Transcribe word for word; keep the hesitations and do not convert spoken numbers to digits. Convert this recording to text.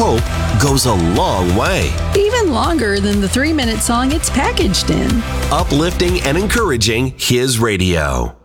hope goes a long way. Even longer than the three-minute song it's packaged in. Uplifting and encouraging His radio.